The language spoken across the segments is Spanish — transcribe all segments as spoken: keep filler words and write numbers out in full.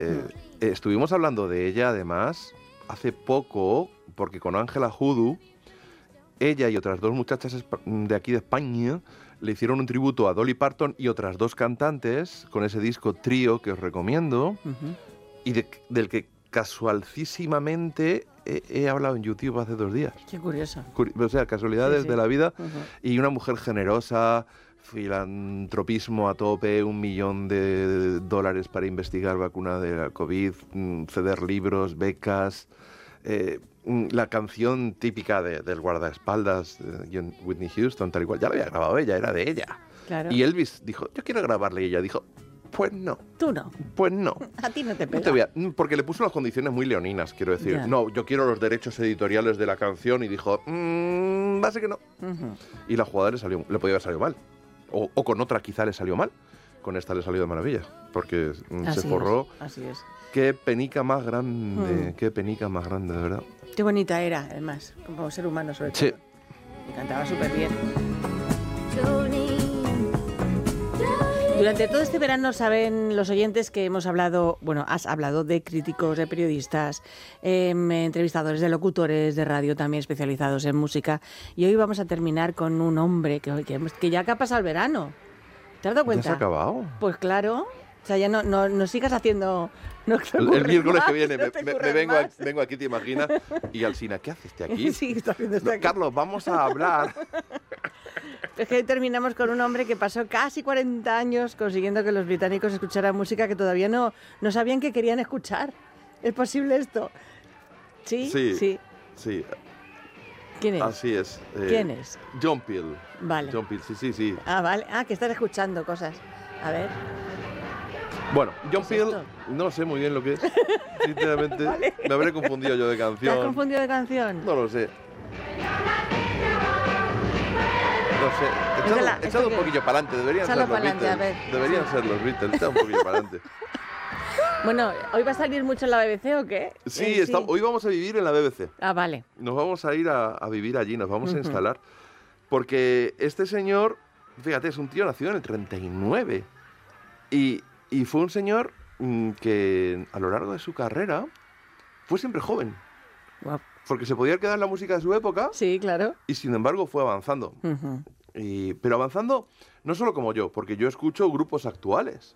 Eh, eh, estuvimos hablando de ella, además, hace poco, porque con Ángela Hoodoo, ella y otras dos muchachas de aquí de España le hicieron un tributo a Dolly Parton y otras dos cantantes con ese disco Trío que os recomiendo, uh-huh. y de, del que casualísimamente he, he hablado en YouTube hace dos días. Qué curioso. Curi- o sea, casualidades sí, sí. de la vida. Uh-huh. Y una mujer generosa, filantropismo a tope, un millón de dólares para investigar vacuna de la COVID, ceder libros, becas, eh, la canción típica de, del guardaespaldas de Whitney Houston, tal y cual, ya la había grabado ella, era de ella. Claro. Y Elvis dijo, yo quiero grabarle, y ella dijo, pues no. Tú no. Pues no. A ti no te pega. No te voy a, porque le puso unas condiciones muy leoninas, quiero decir. Ya. No, yo quiero los derechos editoriales de la canción, y dijo, mmm, va a ser que no. Uh-huh. Y la jugada le, salió, le podía haber salido mal. O, o con otra quizá le salió mal. Con esta le salió de maravilla, porque así se forró. Es, así es. Qué penica más grande, mm. qué penica más grande, de verdad. Qué bonita era, además, como ser humano sobre todo. Sí. Y cantaba súper bien. Durante todo este verano saben los oyentes que hemos hablado, bueno, has hablado de críticos, de periodistas, eh, entrevistadores, de locutores de radio también especializados en música. Y hoy vamos a terminar con un hombre que, que, que ya que ha pasado el verano. ¿Te has dado cuenta? ¿Ya se ha acabado? Pues claro. O sea, ya no, no, no sigas haciendo... No el el miércoles más, que viene no me, me, me vengo, a, vengo aquí, ¿te imaginas? Y Alsina, ¿qué haces aquí? Sí, está haciendo esto no, aquí. Carlos, vamos a hablar. Es que hoy terminamos con un hombre que pasó casi cuarenta años consiguiendo que los británicos escucharan música que todavía no, no sabían que querían escuchar. ¿Es posible esto? ¿Sí? Sí. Sí. sí. ¿Quién es? Así es. Eh, ¿Quién es? John Peel. Vale. John Peel, sí, sí, sí. Ah, vale. Ah, que estás escuchando cosas. A ver. Bueno, John ¿Qué es Peel, esto? no sé muy bien lo que es, sinceramente. Vale. Me habré confundido yo de ¿Te canción. has confundido de canción? No lo sé. No sé. Echado, Échala, echado un que- poquillo para adelante, deberían échalo ser los pa'lante, Beatles. a ver. Deberían ser los Beatles, echado un poquillo para adelante. Bueno, ¿hoy va a salir mucho en la B B C o qué? Sí, Eh, está- hoy vamos a vivir en la B B C. Ah, vale. Nos vamos a ir a, a vivir allí, nos vamos Ujú. a instalar. Porque este señor, fíjate, es un tío nacido en el treinta y nueve. Y, y fue un señor mm, que a lo largo de su carrera fue siempre joven. Guau. Porque se podía quedar en la música de su época Sí, claro. y sin embargo fue avanzando. Ujú. Y, pero avanzando no solo como yo, porque yo escucho grupos actuales,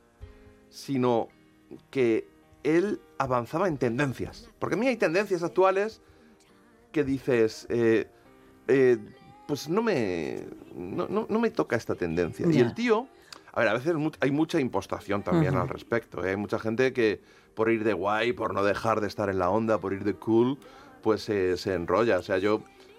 sino que él avanzaba en tendencias. Porque a mí hay tendencias actuales que dices, eh, eh, pues no me, no, no, no me toca esta tendencia. Ya. Y el tío, a ver, a veces mu- hay mucha impostación también Ujú. al respecto. ¿eh? Hay mucha gente que por ir de guay, por no dejar de estar en la onda, por ir de cool, pues se, se enrolla. O sea, yo...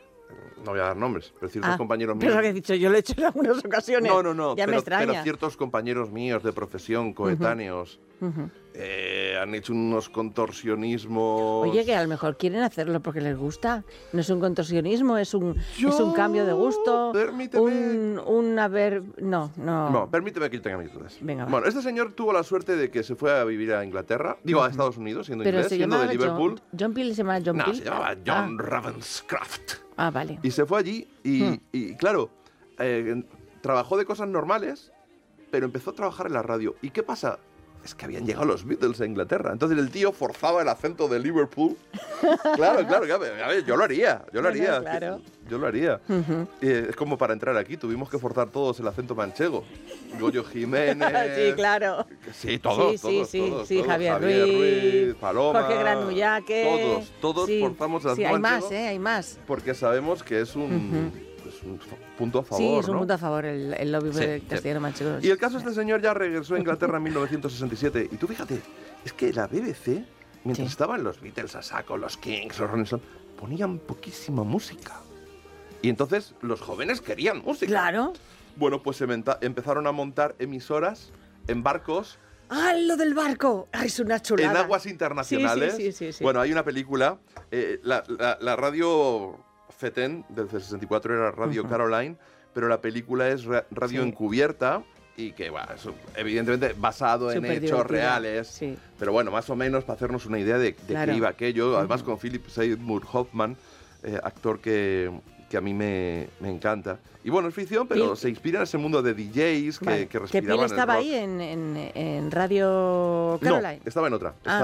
No voy a dar nombres, pero ciertos Ah, compañeros pero míos... lo que he dicho, yo lo he hecho en algunas ocasiones. No, no, no, Ya me pero, extraña. pero ciertos compañeros míos de profesión, coetáneos, Ujú. eh, han hecho unos contorsionismos... Oye, que a lo mejor quieren hacerlo porque les gusta. No es un contorsionismo, es un, Yo- es un cambio de gusto. permíteme. Un, un haber... No, no. No, permíteme que yo tenga mis dudas. Venga, va. Bueno, este señor tuvo la suerte de que se fue a vivir a Inglaterra, digo a Estados Unidos, siendo Pero inglés, se siendo llamaba de Liverpool. John, John Peel se llama John No, Peel. se llamaba Ah, John Ravenscraft. Ah, vale. Y se fue allí y, Hmm. y, claro, eh, trabajó de cosas normales, pero empezó a trabajar en la radio. ¿Y qué pasa? Es que habían llegado los Beatles a Inglaterra. Entonces el tío forzaba el acento de Liverpool. Claro, claro, a ver, a ver, yo lo haría, yo lo Bueno, haría. claro. Yo lo haría. Ujú. Eh, es como para entrar aquí, tuvimos que forzar todos el acento manchego. Goyo Jiménez. Sí, claro. Sí, todos, Sí, sí, todos, sí, todos, sí, todos. Javier Ruiz, Paloma. Jorge Granullaque. Todos, todos Sí, forzamos el Sí, acento hay más, manchego ¿eh? Hay más. porque sabemos que es un, Ujú. es un f- punto a favor, Sí, es un ¿no? punto a favor el, el lobby Sí, de sí. castellano manchego. Y el caso, este señor ya regresó a Inglaterra en mil novecientos sesenta y siete. Y tú fíjate, es que la B B C, mientras Sí. estaban los Beatles a saco, los Kings, los Rolling Stones, ponían poquísima música. Y entonces los jóvenes querían música. Claro. Bueno, pues se menta- empezaron a montar emisoras en barcos ¡Ah, lo del barco! ¡Ay, es una chulada! en aguas internacionales. Sí, sí, sí, sí, sí. Bueno, hay una película, eh, la, la- la radio FETEN del sesenta y cuatro era Radio Ujú. Caroline, pero la película es ra- Radio Sí. Encubierta y que, bueno, es evidentemente basado en Súper hechos divertida, reales, sí. pero bueno, más o menos para hacernos una idea de, de Claro. qué iba aquello, además Ujú. con Philip Seymour Hoffman, eh, actor que, que a mí me, me encanta. Y bueno, es ficción, pero Phil- se inspira en ese mundo de D Js que, Vale. que Que Peel respiraban el estaba rock. ahí en, en, en Radio No, Caroline. estaba en otra. Ah.